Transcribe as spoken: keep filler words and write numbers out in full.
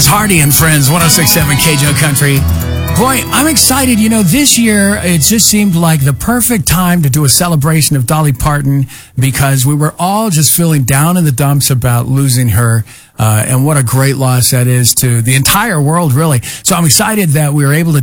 Chris Hardy and Friends, one oh six point seven K J O Country. Boy, I'm excited. You know, this year, it just seemed like the perfect time to do a celebration of Dolly Parton because we were all just feeling down in the dumps about losing her. Uh, and what a great loss that is to the entire world, really. So I'm excited that we were able to